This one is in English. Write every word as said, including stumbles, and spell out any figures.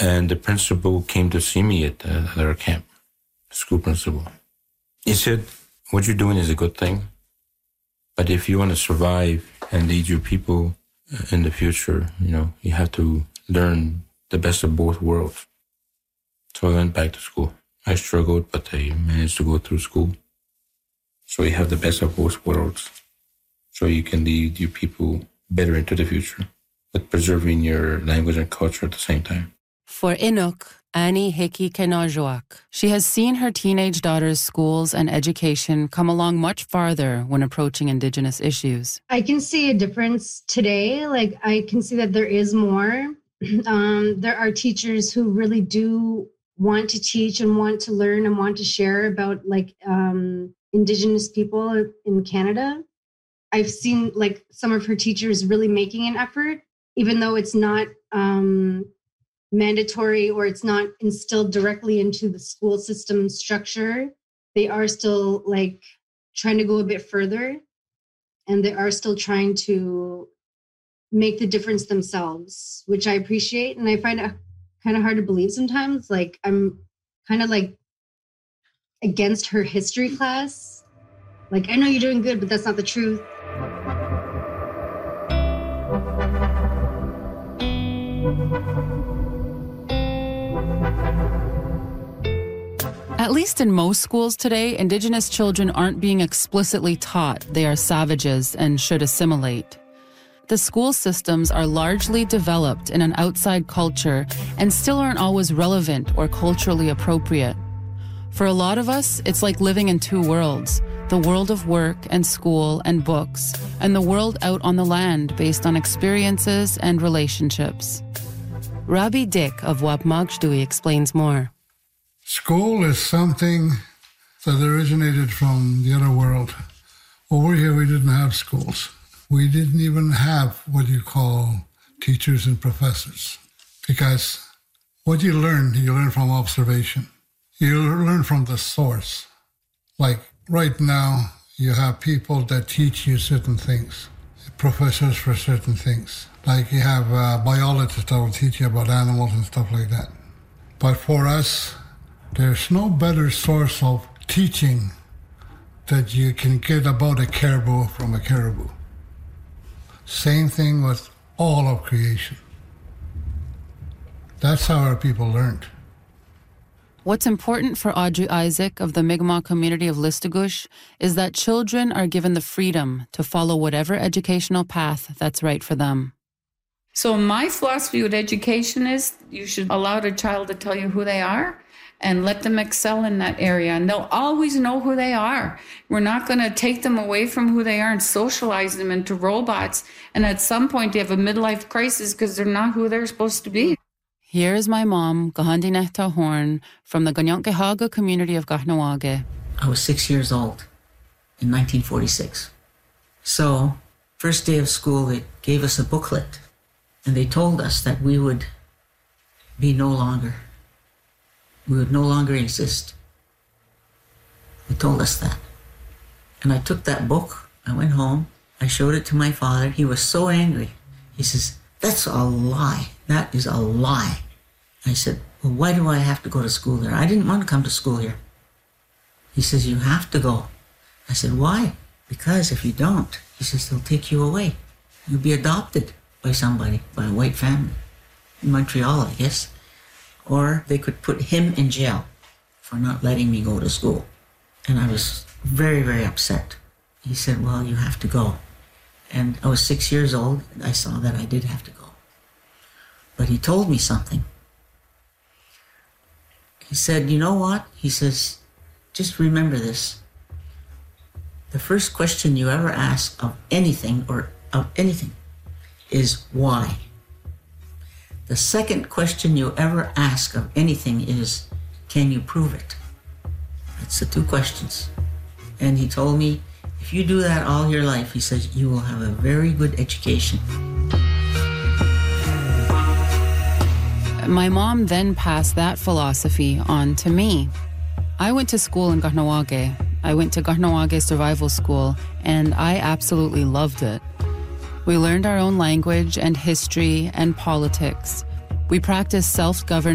And the principal came to see me at, uh, at our camp, school principal. He said, what you're doing is a good thing, but if you want to survive and lead your people in the future, you know, you have to learn the best of both worlds. So I went back to school. I struggled, but I managed to go through school. So you have the best of both worlds. So you can lead your people better into the future, but preserving your language and culture at the same time. For Inuk, Annie Hickey Kenajuak, she has seen her teenage daughter's schools and education come along much farther when approaching Indigenous issues. I can see a difference today. Like, I can see that there is more. Um, there are teachers who really do want to teach and want to learn and want to share about, like, um, Indigenous people in Canada. I've seen, like, some of her teachers really making an effort, even though it's not um, mandatory or it's not instilled directly into the school system structure. They are still, like, trying to go a bit further, and they are still trying to make the difference themselves, which I appreciate. And I find it kind of hard to believe sometimes. Like, I'm kind of like against her history class. Like, I know you're doing good, but that's not the truth. At least in most schools today, Indigenous children aren't being explicitly taught they are savages and should assimilate. The school systems are largely developed in an outside culture and still aren't always relevant or culturally appropriate. For a lot of us, it's like living in two worlds, the world of work and school and books, and the world out on the land based on experiences and relationships. Rabbi Dick of Wapmagshtui explains more. School is something that originated from the other world. Over here, we didn't have schools. We didn't even have what you call teachers and professors, because what you learn, you learn from observation. You learn from the source. Like right now, you have people that teach you certain things, professors for certain things. Like you have uh, biologists that will teach you about animals and stuff like that. But for us, there's no better source of teaching that you can get about a caribou from a caribou. Same thing with all of creation. That's how our people learned. What's important for Audrey Isaac of the Mi'kmaq community of Listugush is that children are given the freedom to follow whatever educational path that's right for them. So my philosophy with education is you should allow the child to tell you who they are and let them excel in that area. And they'll always know who they are. We're not going to take them away from who they are and socialize them into robots. And at some point they have a midlife crisis because they're not who they're supposed to be. Here's my mom, Gahandinehta Horn, from the Ganyankehaga community of Kahnawake. I was six years old in nineteen forty-six. So, first day of school, they gave us a booklet, and they told us that we would be no longer, we would no longer exist. They told us that. And I took that book, I went home, I showed it to my father. He was so angry. He says, "That's a lie. That is a lie." I said, "Well, why do I have to go to school there? I didn't want to come to school here." He says, "You have to go." I said, "Why?" "Because if you don't," he says, "they'll take you away. You'll be adopted by somebody, by a white family in Montreal, I guess. Or they could put him in jail for not letting me go to school." And I was very, very upset. He said, "Well, you have to go." And I was six years old, and I saw that I did have to go. But he told me something. He said, "You know what?" He says, "Just remember this. The first question you ever ask of anything or of anything is why. The second question you ever ask of anything is, can you prove it?" That's the two questions. And he told me, if you do that all your life, he says, you will have a very good education. My mom then passed that philosophy on to me. I went to school in Kahnawake. I went to Kahnawake Survival School, and I absolutely loved it. We learned our own language and history and politics. We practiced self-governance